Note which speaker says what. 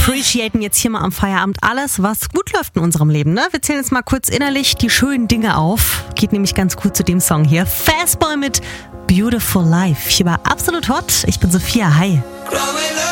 Speaker 1: appreciaten jetzt hier mal am Feierabend alles, was gut läuft in unserem Leben. Ne? Wir zählen jetzt mal kurz innerlich die schönen Dinge auf. Geht nämlich ganz gut zu dem Song hier. Fastboy mit Beautiful Life. Hier war Absolut Hot. Ich bin Sophia. Hi.